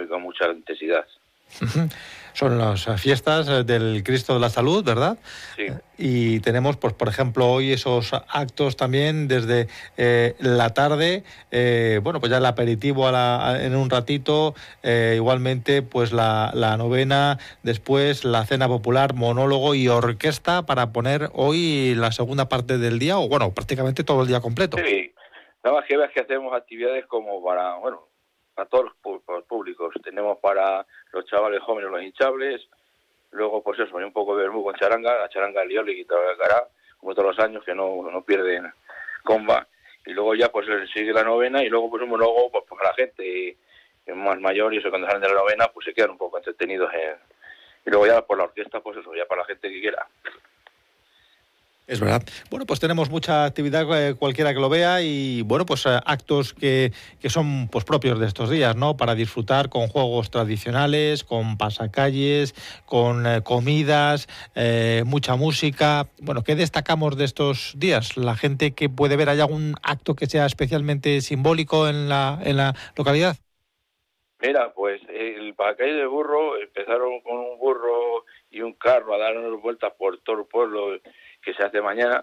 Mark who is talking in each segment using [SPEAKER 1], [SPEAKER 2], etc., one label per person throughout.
[SPEAKER 1] con mucha intensidad.
[SPEAKER 2] Son las fiestas del Cristo de la Salud, ¿verdad?
[SPEAKER 1] Sí.
[SPEAKER 2] Y tenemos, pues, por ejemplo, hoy esos actos también desde la tarde, pues ya el aperitivo en un ratito, igualmente pues la novena, después la cena popular, monólogo y orquesta para poner hoy la segunda parte del día, o bueno, prácticamente todo el día completo.
[SPEAKER 1] Sí, nada más que veas que hacemos actividades como para todos los públicos. Tenemos para los chavales jóvenes, los hinchables, luego pues eso, un poco de vermú con charanga, la charanga del Lioli y Cará, como todos los años, que no pierden comba, y luego ya pues sigue la novena, y luego pues un monólogo pues para la gente más mayor, y eso cuando salen de la novena pues se quedan un poco entretenidos, y luego ya por la orquesta pues eso, ya para la gente que quiera.
[SPEAKER 2] Es verdad. Bueno, pues tenemos mucha actividad, cualquiera que lo vea, y bueno, pues actos que son pues propios de estos días, ¿no? Para disfrutar con juegos tradicionales, con pasacalles, con comidas, mucha música. Bueno, ¿qué destacamos de estos días? La gente que puede ver, ¿hay algún acto que sea especialmente simbólico en la localidad?
[SPEAKER 1] Mira, pues el pasacalle del burro, empezaron con un burro y un carro a dar unas vueltas por todo el pueblo, que se hace mañana,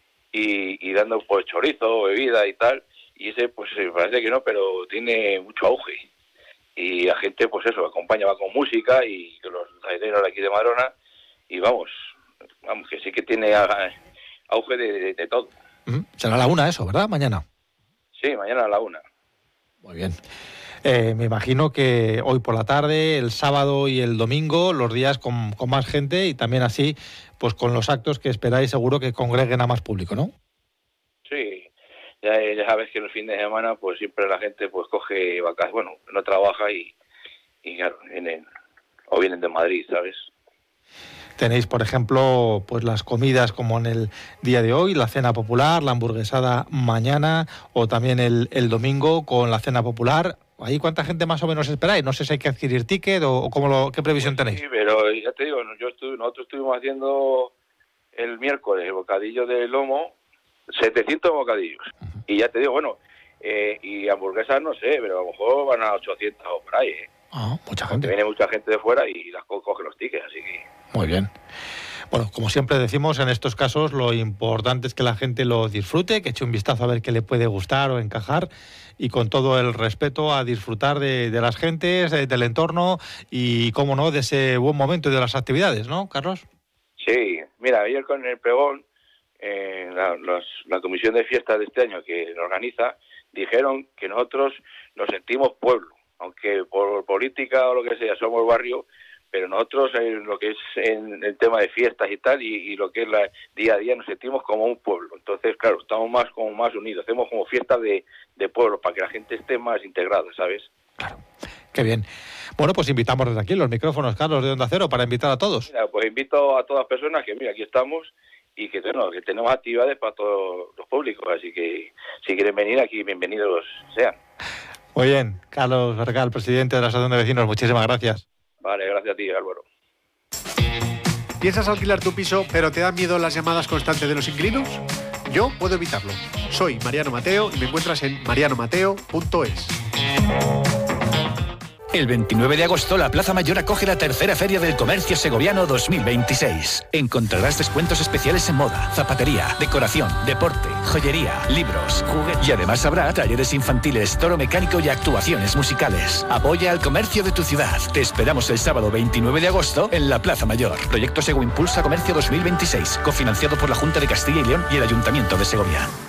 [SPEAKER 1] y dando pues chorizo, bebida y tal, y ese pues parece que no, pero tiene mucho auge, y la gente pues eso, acompaña, va con música, y los zaiteros de aquí de Madrona, y vamos, que sí que tiene auge de todo.
[SPEAKER 2] Será a la 1 eso, ¿verdad? Mañana.
[SPEAKER 1] Sí, mañana a la 1.
[SPEAKER 2] Muy bien. Me imagino que hoy por la tarde, el sábado y el domingo, los días con más gente, y también así, pues con los actos que esperáis seguro que congreguen a más público, ¿no?
[SPEAKER 1] Sí, ya sabes que en el fin de semana pues siempre la gente pues coge vacaciones, no trabaja y claro, vienen de Madrid, ¿sabes?
[SPEAKER 2] Tenéis, por ejemplo, pues las comidas como en el día de hoy, la cena popular, la hamburguesada mañana, o también el domingo con la cena popular. ¿Ahí cuánta gente más o menos esperáis? No sé si hay que adquirir ticket o qué previsión tenéis.
[SPEAKER 1] Sí, pero ya te digo, nosotros estuvimos haciendo el miércoles el bocadillo de lomo, 700 bocadillos. Uh-huh. Y ya te digo, y hamburguesas no sé, pero a lo mejor van a 800 o por ahí.
[SPEAKER 2] Mucha gente.
[SPEAKER 1] Viene mucha gente de fuera y las coge los tickets, así que...
[SPEAKER 2] Muy bien. Bueno, como siempre decimos, en estos casos lo importante es que la gente lo disfrute, que eche un vistazo a ver qué le puede gustar o encajar, y con todo el respeto a disfrutar de las gentes, del entorno y, cómo no, de ese buen momento y de las actividades, ¿no, Carlos?
[SPEAKER 1] Sí, mira, ayer con el pregón, la comisión de fiestas de este año que lo organiza, dijeron que nosotros nos sentimos pueblo, aunque por política o lo que sea somos barrio, pero nosotros en lo que es en el tema de fiestas y tal, y lo que es la día a día, nos sentimos como un pueblo. Entonces, claro, estamos más unidos, hacemos como fiestas de pueblo, para que la gente esté más integrada, ¿sabes?
[SPEAKER 2] Claro, qué bien. Bueno, pues invitamos desde aquí los micrófonos, Carlos, de Onda Cero, para invitar a todos.
[SPEAKER 1] Mira, pues invito a todas las personas que, mira, aquí estamos, y que tenemos actividades para todos los públicos, así que si quieren venir aquí, bienvenidos sean.
[SPEAKER 2] Muy bien, Carlos Vergal, presidente de la Asociación de Vecinos, muchísimas gracias.
[SPEAKER 1] Vale, gracias a ti, Álvaro.
[SPEAKER 3] ¿Piensas alquilar tu piso, pero te dan miedo las llamadas constantes de los inquilinos? Yo puedo evitarlo. Soy Mariano Mateo y me encuentras en marianomateo.es.
[SPEAKER 4] El 29 de agosto, la Plaza Mayor acoge la tercera Feria del Comercio Segoviano 2026. Encontrarás descuentos especiales en moda, zapatería, decoración, deporte, joyería, libros, juguetes. Y además habrá talleres infantiles, toro mecánico y actuaciones musicales. Apoya al comercio de tu ciudad. Te esperamos el sábado 29 de agosto en la Plaza Mayor. Proyecto Sego Impulsa Comercio 2026, cofinanciado por la Junta de Castilla y León y el Ayuntamiento de Segovia.